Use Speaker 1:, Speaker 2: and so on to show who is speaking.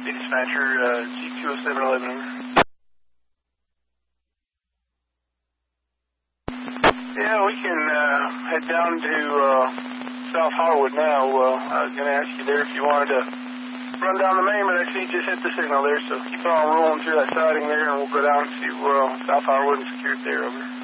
Speaker 1: Dispatcher, G20711. Yeah, we can head down to South Harwood now. I was going to ask you there if you wanted to run down the main, but I see you just hit the signal there, so keep on rolling through that siding there, and we'll go down to South Harwood and secure it there, over.